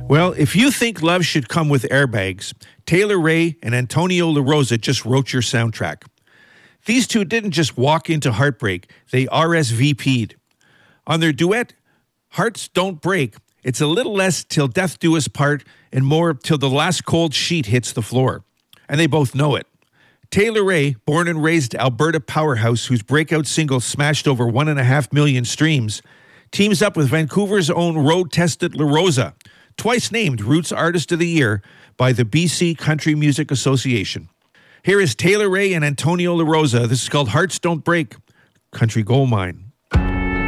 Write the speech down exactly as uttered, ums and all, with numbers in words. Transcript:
Well, if you think love should come with airbags, Taylor Ray and Antonio La Rosa just wrote your soundtrack. These two didn't just walk into heartbreak, they R S V P'd. On their duet, Hearts Don't Break, it's a little less till death do us part and more till the last cold sheet hits the floor. And they both know it. Taylor Ray, born and raised Alberta powerhouse whose breakout single smashed over one and a half million streams, teams up with Vancouver's own road-tested La Rosa, twice named Roots Artist of the Year by the B C Country Music Association. Here is Taylor Ray and Antonio La Rosa. This is called Hearts Don't Break, Country Gold Mine.